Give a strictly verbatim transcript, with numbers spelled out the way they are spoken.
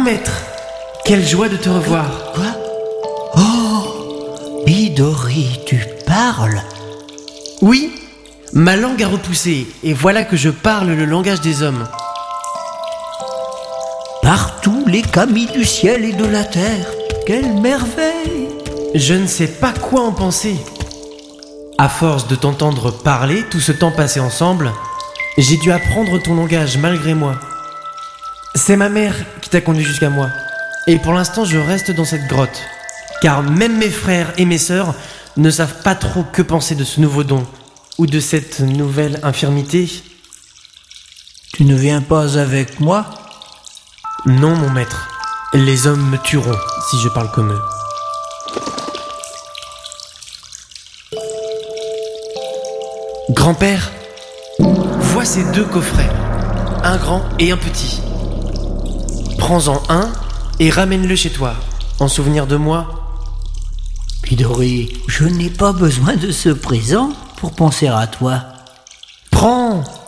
maître! Quelle joie de te revoir! Quoi? Oh! Bidori, tu parles? Oui, ma langue a repoussé, et voilà que je parle le langage des hommes. Par tous les camis du ciel et de la terre, quelle merveille! Je ne sais pas quoi en penser. À force de t'entendre parler, tout ce temps passé ensemble, j'ai dû apprendre ton langage malgré moi. C'est ma mère qui t'a conduit jusqu'à moi. Et pour l'instant, je reste dans cette grotte. Car même mes frères et mes sœurs ne savent pas trop que penser de ce nouveau don, ou de cette nouvelle infirmité. Tu ne viens pas avec moi? Non, mon maître. Les hommes me tueront si je parle comme eux. Grand-père, vois ces deux coffrets, un grand et un petit. Prends-en un et ramène-le chez toi, en souvenir de moi. Bidori, je n'ai pas besoin de ce présent pour penser à toi. Prends,